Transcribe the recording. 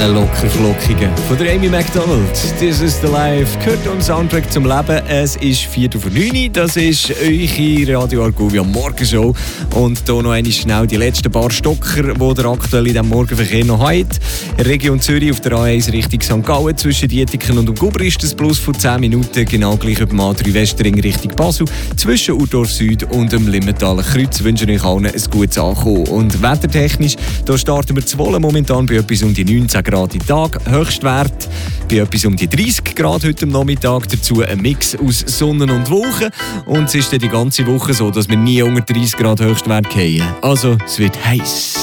locker flockigen von der Amy Macdonald. This is the Life, gehört am Soundtrack zum Leben. Es ist 8:45, das ist eure Radio Argovia Morgenshow. Und hier noch einmal schnell die letzten paar Stocker, die ihr aktuell in diesem Morgenverkehr noch habt. Region Zürich auf der A1 Richtung St. Gallen zwischen Dietiken und Guber ist das Plus von 10 Minuten. Genau gleich über dem A3 Westring Richtung Basel zwischen Urdorf Süd und dem Limmentaler Kreuz. Ich wünsche euch allen ein gutes Ankommen. Und wettertechnisch, da starten wir zu Wohlen momentan bei etwas um die 19 Grad im Tag. Höchstwert bei etwas um die 30 Grad heute am Nachmittag. Dazu ein Mix aus Sonne und Wolken. Und es ist dann die ganze Woche so, dass wir nie unter 30 Grad Höchstwert gehen. Also, es wird heiß.